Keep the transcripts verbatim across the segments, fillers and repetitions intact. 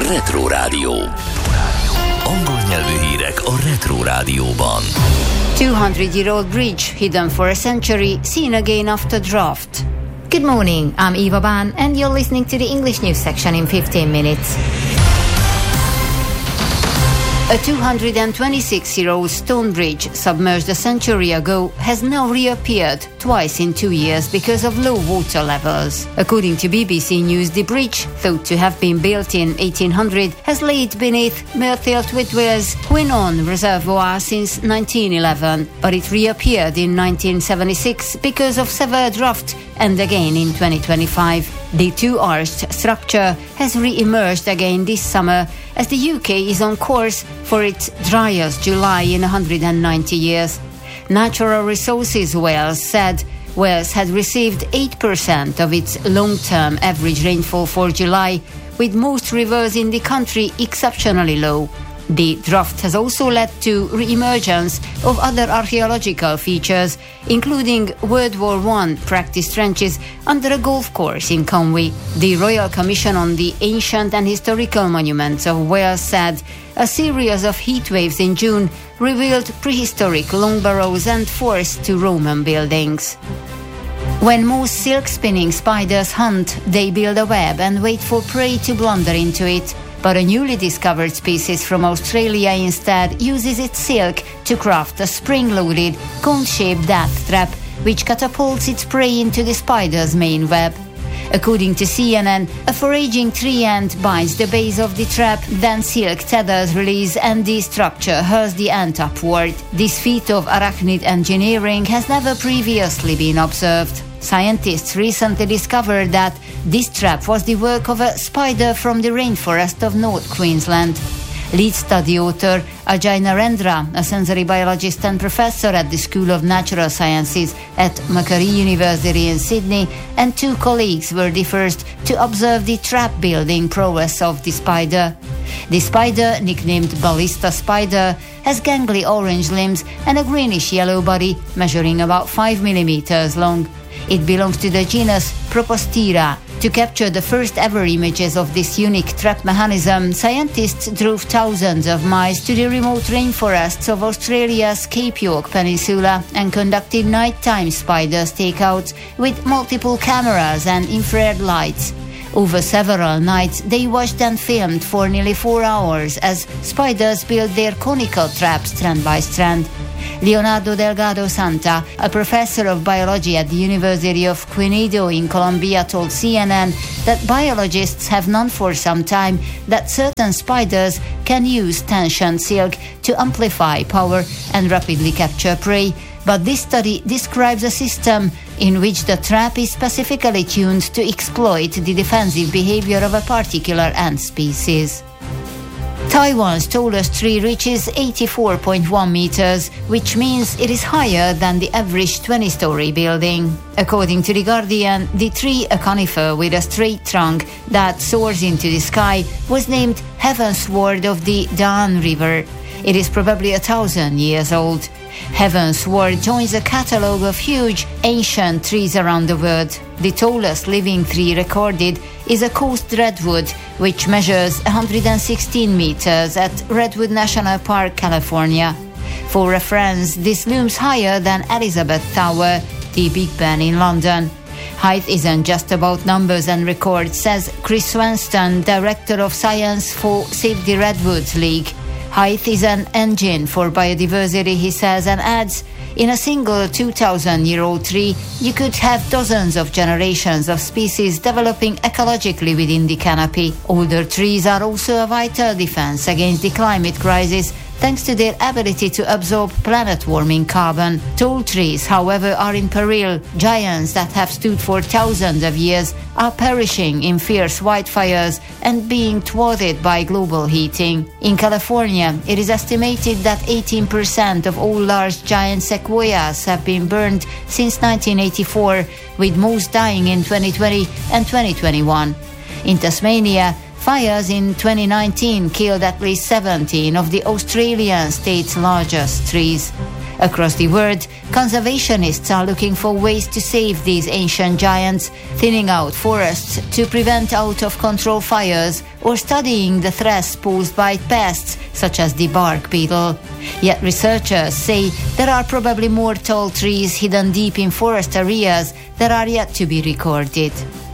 Retro Rádió. Angol nyelvű hírek a Retro Rádióban. two hundred year old bridge hidden for a century, seen again after draft. Good morning, I'm Eva Ban and you're listening to the English news section in fifteen minutes. A two hundred twenty-six year old stone bridge submerged a century ago has now reappeared twice in two years because of low water levels. According to B B C News, the bridge, thought to have been built in eighteen hundred, has laid beneath Merthyr Tydfil's Hwynnon Reservoir since nineteen eleven, but it reappeared in nineteen seventy-six because of severe drought and again in twenty twenty-five. The two-arched structure has re-emerged again this summer as the U K is on course for its driest July in one hundred ninety years. Natural Resources Wales said Wales had received eight percent of its long-term average rainfall for July, with most rivers in the country exceptionally low. The drought has also led to re-emergence of other archaeological features, including World War One practice trenches under a golf course in Conwy. The Royal Commission on the Ancient and Historical Monuments of Wales said a series of heat waves in June revealed prehistoric long burrows and forts to Roman buildings. When most silk spinning spiders hunt, they build a web and wait for prey to blunder into it. But a newly discovered species from Australia instead uses its silk to craft a spring-loaded, cone-shaped death trap, which catapults its prey into the spider's main web. According to C N N, a foraging tree ant binds the base of the trap, then silk tethers release and the structure hurls the ant upward. This feat of arachnid engineering has never previously been observed. Scientists recently discovered that this trap was the work of a spider from the rainforest of North Queensland. Lead study author Ajay Narendra, a sensory biologist and professor at the School of Natural Sciences at Macquarie University in Sydney, and two colleagues were the first to observe the trap-building prowess of the spider. The spider, nicknamed ballista spider, has gangly orange limbs and a greenish-yellow body measuring about five millimeters long. It belongs to the genus Propostera. To capture the first ever images of this unique trap mechanism, scientists drove thousands of miles to the remote rainforests of Australia's Cape York Peninsula and conducted nighttime spider stakeouts with multiple cameras and infrared lights. Over several nights, they watched and filmed for nearly four hours as spiders built their conical traps strand by strand. Leonardo Delgado Santa, a professor of biology at the University of Quinidao in Colombia, told C N N that biologists have known for some time that certain spiders can use tension silk to amplify power and rapidly capture prey. But this study describes a system in which the trap is specifically tuned to exploit the defensive behavior of a particular ant species. Taiwan's tallest tree reaches eighty-four point one meters, which means it is higher than the average twenty-story building. According to The Guardian, the tree, a conifer with a straight trunk that soars into the sky, was named Heaven's Sword of the Dan River. It is probably a thousand years old. Heaven's Sword joins a catalogue of huge, ancient trees around the world. The tallest living tree recorded is a coast redwood, which measures one hundred sixteen meters at Redwood National Park, California. For reference, this looms higher than Elizabeth Tower, the Big Ben in London. Height isn't just about numbers and records, says Chris Swanston, Director of Science for Save the Redwoods League. Height is an engine for biodiversity, he says, and adds, in a single two thousand year old tree, you could have dozens of generations of species developing ecologically within the canopy. Older trees are also a vital defense against the climate crisis, thanks to their ability to absorb planet-warming carbon. Tall trees, however, are in peril. Giants that have stood for thousands of years are perishing in fierce wildfires and being thwarted by global heating. In California, it is estimated that eighteen percent of all large giant sequoias have been burned since nineteen eighty-four, with most dying in twenty twenty and twenty twenty-one. In Tasmania, fires in twenty nineteen killed at least seventeen of the Australian state's largest trees. Across the world, conservationists are looking for ways to save these ancient giants, thinning out forests to prevent out-of-control fires or studying the threats posed by pests such as the bark beetle. Yet researchers say there are probably more tall trees hidden deep in forest areas that are yet to be recorded.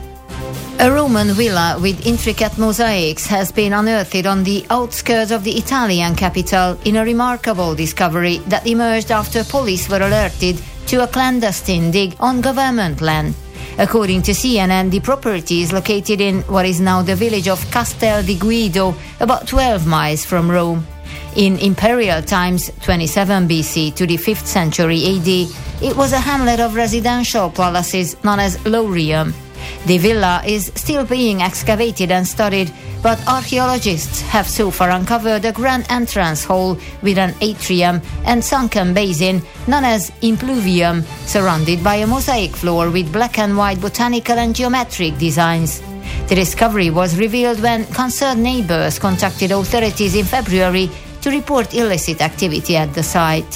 A Roman villa with intricate mosaics has been unearthed on the outskirts of the Italian capital in a remarkable discovery that emerged after police were alerted to a clandestine dig on government land. According to C N N, the property is located in what is now the village of Castel di Guido, about twelve miles from Rome. In imperial times, twenty-seven B C to the fifth century A D, it was a hamlet of residential palaces known as Laurium. The villa is still being excavated and studied, but archaeologists have so far uncovered a grand entrance hall with an atrium and sunken basin known as impluvium, surrounded by a mosaic floor with black and white botanical and geometric designs. The discovery was revealed when concerned neighbors contacted authorities in February to report illicit activity at the site.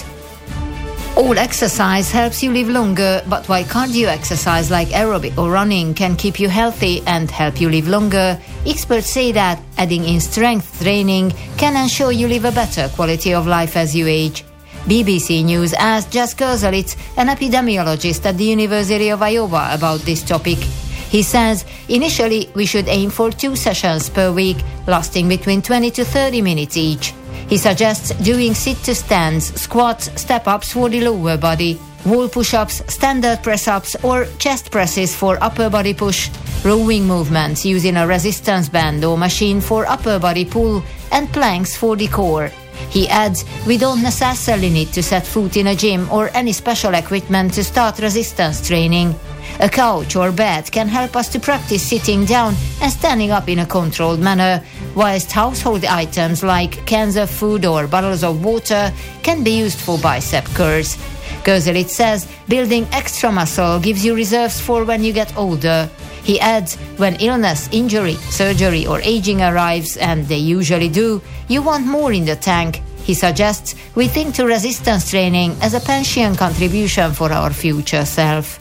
All exercise helps you live longer, but while cardio exercise like aerobic or running can keep you healthy and help you live longer, experts say that adding in strength training can ensure you live a better quality of life as you age. B B C News asked Jess Kozelitz, an epidemiologist at the University of Iowa, about this topic. He says, initially we should aim for two sessions per week, lasting between twenty to thirty minutes each. He suggests doing sit-to-stands, squats, step-ups for the lower body, wall push-ups, standard press-ups or chest presses for upper body push, rowing movements using a resistance band or machine for upper body pull, and planks for the core. He adds, we don't necessarily need to set foot in a gym or any special equipment to start resistance training. A couch or bed can help us to practice sitting down and standing up in a controlled manner, whilst household items like cans of food or bottles of water can be used for bicep curls. Kozelitz says building extra muscle gives you reserves for when you get older. He adds, when illness, injury, surgery or aging arrives, and they usually do, you want more in the tank. He suggests we think to resistance training as a pension contribution for our future self.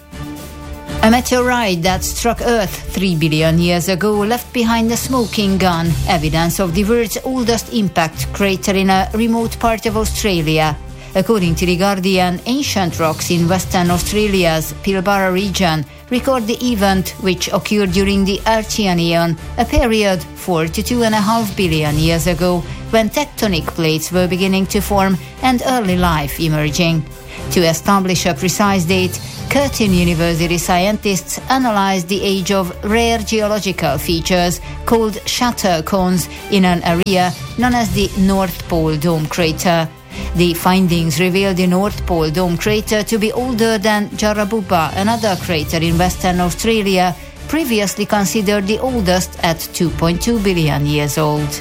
A meteorite that struck Earth three billion years ago left behind a smoking gun, evidence of the world's oldest impact crater in a remote part of Australia. According to The Guardian, ancient rocks in Western Australia's Pilbara region record the event, which occurred during the Archean, a period four to two and a half billion years ago, when tectonic plates were beginning to form and early life emerging. To establish a precise date, Curtin University scientists analyzed the age of rare geological features called shatter cones in an area known as the North Pole Dome crater. The findings revealed the North Pole Dome crater to be older than Jarabubba, another crater in Western Australia, previously considered the oldest at two point two billion years old.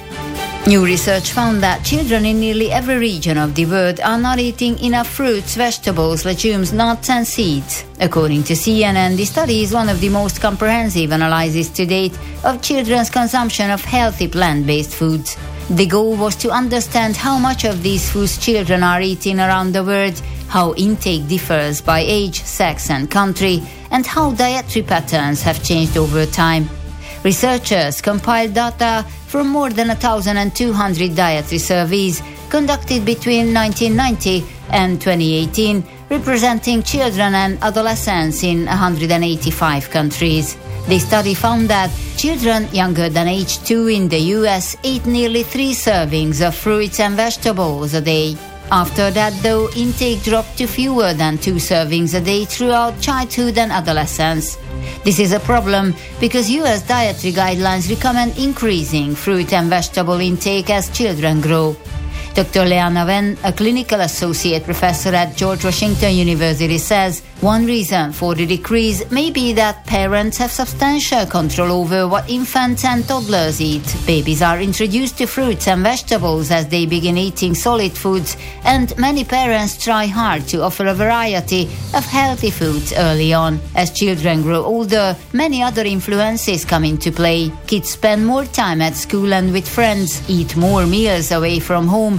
New research found that children in nearly every region of the world are not eating enough fruits, vegetables, legumes, nuts and seeds. According to C N N, the study is one of the most comprehensive analyses to date of children's consumption of healthy plant-based foods. The goal was to understand how much of these foods children are eating around the world, how intake differs by age, sex and country, and how dietary patterns have changed over time. Researchers compiled data from more than one thousand two hundred dietary surveys conducted between nineteen ninety and twenty eighteen, representing children and adolescents in one hundred eighty-five countries. The study found that children younger than age two in the U S ate nearly three servings of fruits and vegetables a day. After that, though, intake dropped to fewer than two servings a day throughout childhood and adolescence. This is a problem because U S dietary guidelines recommend increasing fruit and vegetable intake as children grow. Doctor Leanna Wen, a clinical associate professor at George Washington University, says one reason for the decrease may be that parents have substantial control over what infants and toddlers eat. Babies are introduced to fruits and vegetables as they begin eating solid foods, and many parents try hard to offer a variety of healthy foods early on. As children grow older, many other influences come into play. Kids spend more time at school and with friends, eat more meals away from home,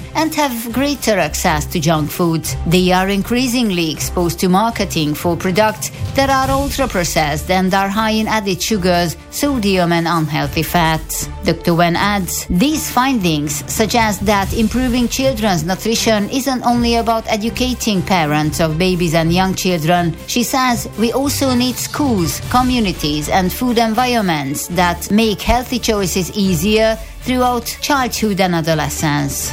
and have greater access to junk food. They are increasingly exposed to marketing for products that are ultra-processed and are high in added sugars, sodium and unhealthy fats. Doctor Wen adds, these findings suggest that improving children's nutrition isn't only about educating parents of babies and young children. She says we also need schools, communities and food environments that make healthy choices easier throughout childhood and adolescence.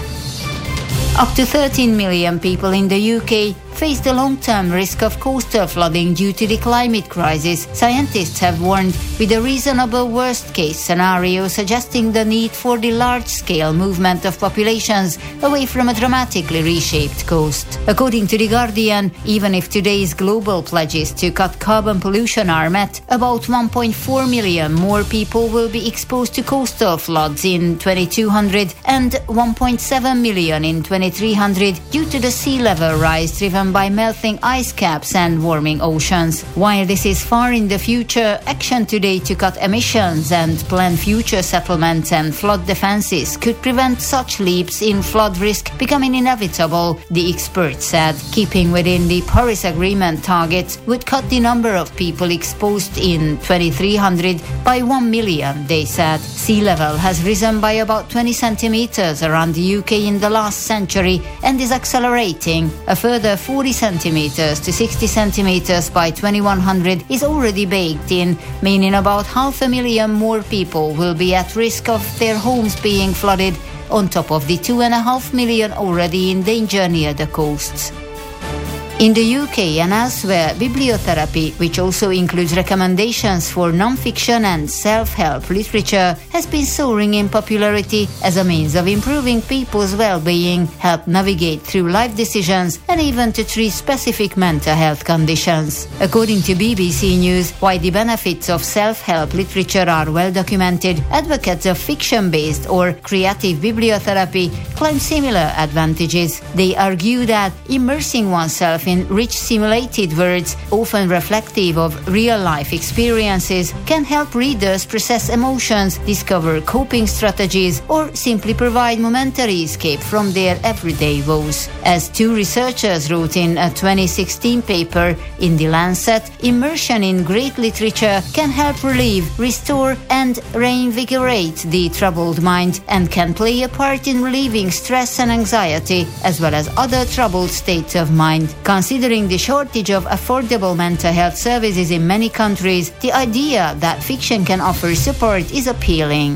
Up to thirteen million people in the U K face the long-term risk of coastal flooding due to the climate crisis. Scientists have warned with a reasonable worst-case scenario suggesting the need for the large-scale movement of populations away from a dramatically reshaped coast. According to The Guardian, even if today's global pledges to cut carbon pollution are met, about one point four million more people will be exposed to coastal floods in twenty-two hundred and one point seven million in twenty-three hundred due to the sea level rise driven by melting ice caps and warming oceans. While this is far in the future, action today to cut emissions and plan future settlements and flood defenses could prevent such leaps in flood risk becoming inevitable, the experts said. Keeping within the Paris Agreement targets would cut the number of people exposed in twenty-three hundred by one million, they said. Sea level has risen by about twenty centimeters around the U K in the last century and is accelerating. A further forty centimeters to sixty centimeters by twenty-one hundred is already baked in, meaning about half a million more people will be at risk of their homes being flooded, on top of the two and a half million already in danger near the coasts. In the U K and elsewhere, bibliotherapy, which also includes recommendations for non-fiction and self-help literature, has been soaring in popularity as a means of improving people's well-being, help navigate through life decisions, and even to treat specific mental health conditions. According to B B C News, while the benefits of self-help literature are well documented, advocates of fiction-based or creative bibliotherapy claim similar advantages. They argue that immersing oneself in rich simulated words, often reflective of real-life experiences, can help readers process emotions, discover coping strategies, or simply provide momentary escape from their everyday woes. As two researchers wrote in a twenty sixteen paper in The Lancet, immersion in great literature can help relieve, restore, and reinvigorate the troubled mind and can play a part in relieving stress and anxiety, as well as other troubled states of mind. Considering the shortage of affordable mental health services in many countries, the idea that fiction can offer support is appealing.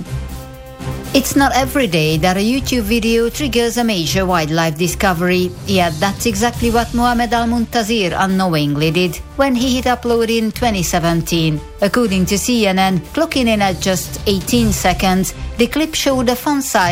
It's not every day that a YouTube video triggers a major wildlife discovery, yet that's exactly what Mohamed Al-Muntazir unknowingly did when he hit upload in twenty seventeen. According to C N N, clocking in at just eighteen seconds, the clip showed a fun-sized